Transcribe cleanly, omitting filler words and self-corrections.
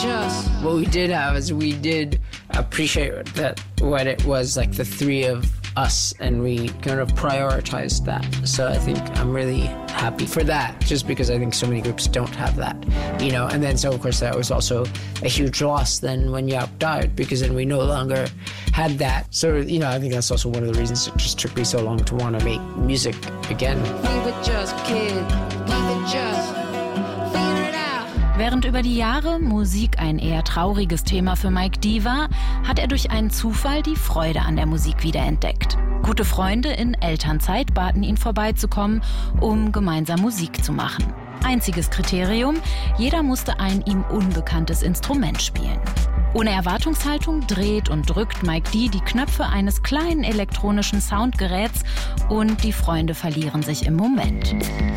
What we did have is we did appreciate that what it was like the three of us, and we kind of prioritized that. So I think I'm really happy for that, just because I think so many groups don't have that, you know. And then so of course that was also a huge loss then when Jaap died, because then we no longer had that. So, you know, I think that's also one of the reasons it just took me so long to want to make music again. We were just kids, we were just figuring it out. Während über die Jahre Musik ein eher trauriges Thema für Mike D war, hat er durch einen Zufall die Freude an der Musik wiederentdeckt. Gute Freunde in Elternzeit baten ihn vorbeizukommen, um gemeinsam Musik zu machen. Einziges Kriterium: jeder musste ein ihm unbekanntes Instrument spielen. Ohne Erwartungshaltung dreht und drückt Mike D die Knöpfe eines kleinen elektronischen Soundgeräts und die Freunde verlieren sich im Moment.